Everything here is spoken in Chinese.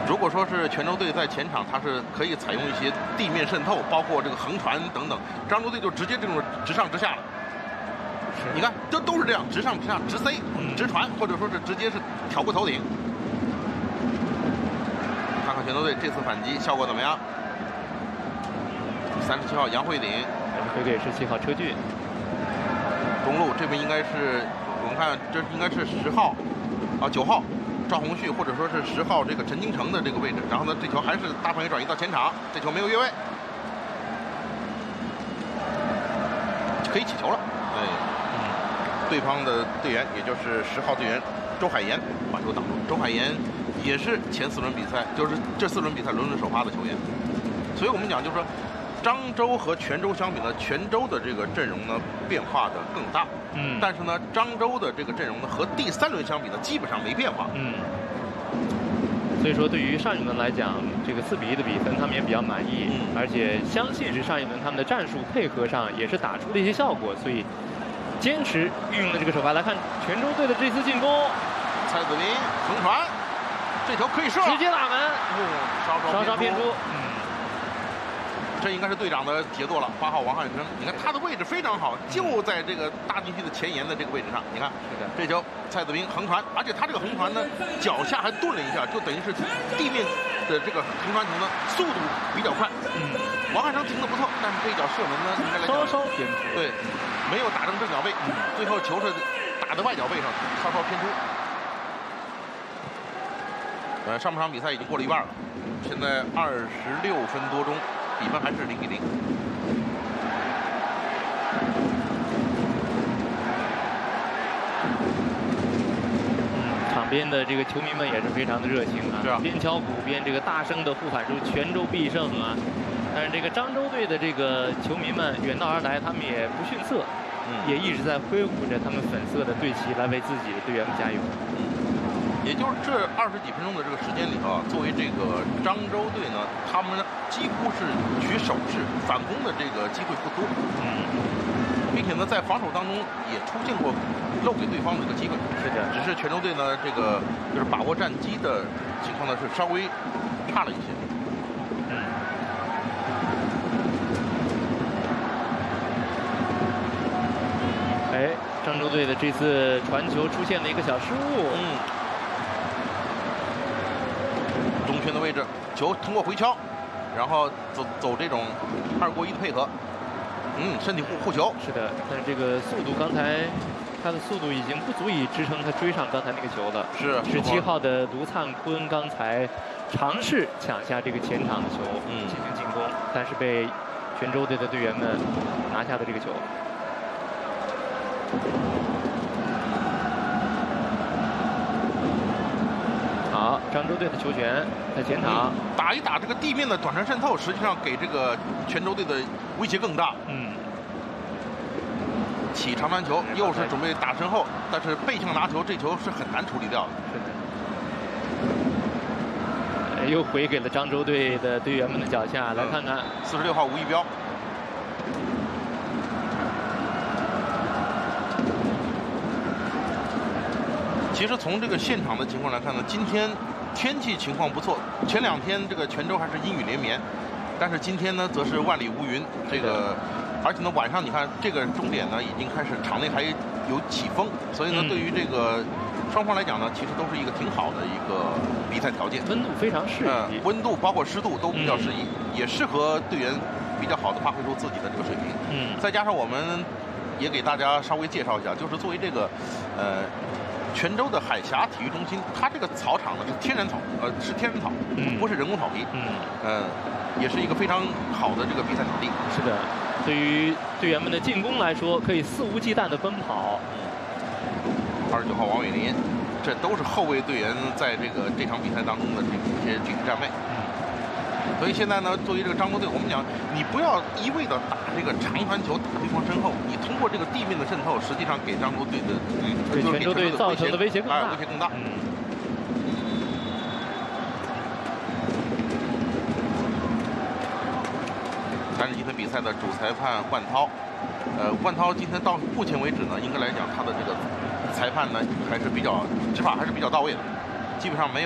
如果说是泉州队在前场，它是可以采用一些地面渗透，包括这个横传等等，漳州队就直接这种直上直下了。你看，这都是这样，直上直下，直塞、直传，或者说是直接是挑过头顶。看看泉州队这次反击效果怎么样？37号杨慧鼎， 回给17号车俊。 中路这边应该是，我们看这应该是10号，啊9号赵宏旭，或者说是10号这个陈京城的这个位置。然后呢，这球还是大范围转移到前场，这球没有越位，可以起球了。对方的队员也就是10号队员周海岩把球挡住。周海岩也是前4轮比赛，就是这4轮比赛轮轮首发的球员。所以我们讲就是说，漳州和泉州相比呢，泉州的这个阵容呢变化的更大。但是呢，漳州的这个阵容呢和第3轮相比呢基本上没变化。 所以说，对于上一轮来讲，这个4比1的比分，他们也比较满意，而且相信是上一轮他们的战术配合上也是打出了一些效果，所以坚持运用了这个手法。来看泉州队的这次进攻， 蔡子林横传，这球可以射， 直接打门，稍稍偏出。 这应该是队长的杰作了，8号王汉生。你看他的位置非常好，就在这个大禁区的前沿的这个位置上。你看，这球蔡子斌横传，而且他这个横传呢，脚下还顿了一下，就等于是地面的这个横传球呢，速度比较快。王汉生停的不错，但是这一脚射门呢，应该来讲稍偏出， 对，没有打正正脚背，最后球是打在外脚背上，稍稍偏出。上半场比赛已经过了一半了，现在26分多钟。比分还是0比0。 场边的这个球迷们也是非常的热情啊，边敲鼓边这个大声的呼喊出“泉州必胜”啊。但是这个漳州队的这个球迷们远道而来，他们也不逊色，也一直在挥舞着他们粉色的队旗来为自己的队员们加油。 也就是这20几分钟的这个时间里头啊，作为这个漳州队呢，他们几乎是取守势，反攻的这个机会不多。并且呢，在防守当中也出现过漏给对方的这个机会。 是的， 只是泉州队呢，这个就是把握战机的情况呢是稍微差了一些。 漳州队的这次传球出现了一个小失误。 中圈的位置，球通过回敲，然后走这种2过1的配合。身体护球。是的，但是这个速度，刚才他的速度已经不足以支撑他追上刚才那个球了。 是 17号的卢灿坤刚才尝试抢下这个前场的球，进行进攻，但是被泉州队的队员们拿下了这个球。好，漳州队的球权在前场， 打一打这个地面的短传渗透，实际上给这个泉州队的威胁更大。起长传球，又是准备打身后，但是背向拿球，这球是很难处理掉的。 是的。又回给了漳州队的队员们的脚下，来看看 46号吴一彪。其实从这个现场的情况来看呢，今天天气情况不错，前2天这个泉州还是阴雨连绵，但是今天呢则是万里无云。这个，而且呢晚上你看这个终点呢已经开始场内还有起风，所以呢对于这个双方来讲呢，其实都是一个挺好的一个比赛条件， 温度非常适宜， 温度包括湿度都比较适宜，也适合队员比较好的发挥出自己的这个水平。再加上我们也给大家稍微介绍一下，就是作为这个泉州的海峡体育中心，它这个草场呢是天然草，不是人工草皮，也是一个非常好的这个比赛场地。 是的，对于队员们的进攻来说，可以肆无忌惮的奔跑。 29号王伟林，这都是后卫队员在这场比赛当中的一些具体站位。所以现在呢，作为这个漳州队，我们讲，你不要一味的打这个长传球，打对方身后，你通过这个地面的渗透，实际上给漳州队的对泉州队造成的威胁更大。 威胁更大。但是今天比赛的主裁判万涛，万涛今天到目前为止呢，应该来讲他的这个裁判呢还是比较执法还是比较到位的，基本上没有。